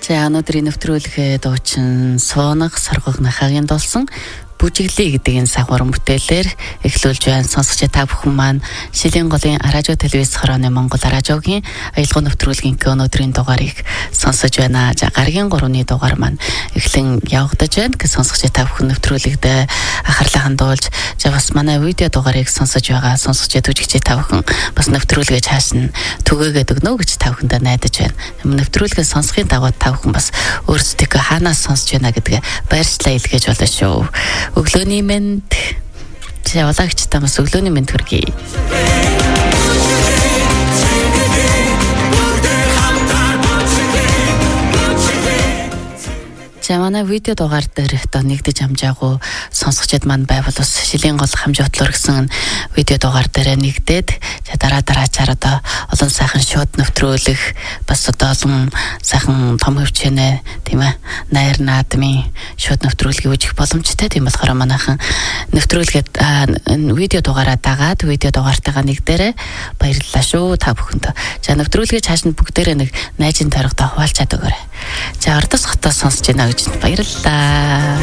За өнөөдрийн нэвтрүүлгээ дуучин Суунах Соргогнахагийн дулсан бүжиглээ гэдэг энэ сагвар бүтээлээр эхлүүлж байна. Сонсогч та бүхэн маань Шилийн голын радио телевиз хорооны Монгол радиогийн аялал нэвтрүүлгийн өнөөдрийн дугаарыг сонсож байна. За гаргийн 3-ны дугаар маань эхлэн явагдаж байна. Сонсогч та бүхэн нэвтрүүлэгдээ анхаарлаа хандуулж бас манай видео дугаарыг сонсож байгаа сонсогч түжигч та бүхэн бас нэвтрүүлгээ цааш нь түгээгээд өгнө гэж та бүхэндээ найдаж байна. Нэвтрүүлгээ сонсохын дагуу та бүхэн бас өөрсдөө хаанаас сонсож байна гэдгээ баярчлалаа илгээж болно шүү. Өглөөний мэнд яваалагчтай бас өглөөний мэнд хүргэе. Манай видео дугаар дээр нэгдэж амжаагүй сонсогчд маань байвал бас Шилийн гол хамжуутлуур гэсэн видео дугаар дээр нэгдээд дараачаар олон сайхан шууд нэвтрүүлэх бас олон сайхан том хөвчнээ тийм ээ найр наадмын шууд нэвтрүүлгийг үүсгэх боломжтой. Тийм болохоор манайхан нэвтрүүлгээд видео дугаараа дагаад видео дугаартайгаа нэгдээрээ баярлалаа шүү та бүхэнд. За нэвтрүүлгээ цааш нь бүгдээрээ нэг найзын тойрогтой хуваалцаад өгөөрэй. За Ордос хотоос сонсож байна гэж баярлалаа.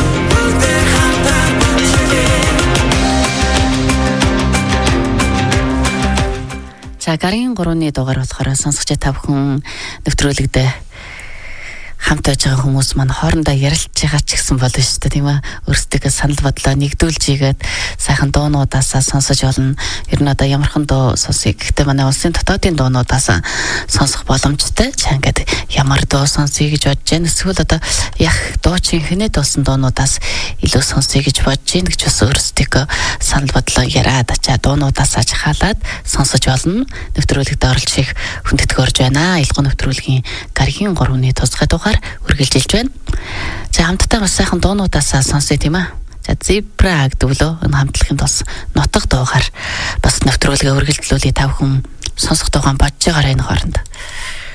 За гаргийн 3-ны дугаар болохоор сонсогч та бүхэн нэвтрүүлэгдээ хамт байж байгаа хүмүүс маань хоорондоо ярилж байгаа ч гэсэн болно шүү дээ тийм ээ. Өөрсдөө санал бодлоо нэгдүүлж игээд сайхан дуунуудаасаа сонсож болно. Ер нь ямархан дуу сонсъё. Гэхдээ манай улсын дотоодын дуунуудаас сонсох боломжтой. За ингээд ямар дуу сонсъё гэж бодож байна. Эсвэл яг дуучин хэнэд болсон дуунуудаас илүү сонсъё гэж бодож байна гэж бас өөрсдөө санал бодлоо яриад ачаа дуунуудаасаа хаалаад сонсож болно. Нэвтрүүлэгт оролцох их хүндэтгэж орж байна. Аялал нэвтрүүлгийн гаргийн 3-ны тусгай дугаар үргэлжилж байна. За хамтдаа бас сайхан дуунуудаасаа сонсъё тийм ээ. За Zebra гэдэг лөө энэ хамтлагийн тус нутаг дуугаар бас нэвтрүүлгээ үргэлжлүүлээ та бүхэн сонсох тухайн бодож байгаарай энэ хооронд.